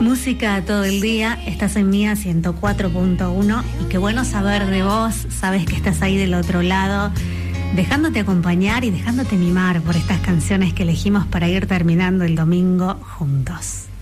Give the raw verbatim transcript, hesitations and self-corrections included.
Música todo el día, estás en Mía ciento cuatro punto uno y qué bueno saber de vos, sabes que estás ahí del otro lado, dejándote acompañar y dejándote mimar por estas canciones que elegimos para ir terminando el domingo juntos.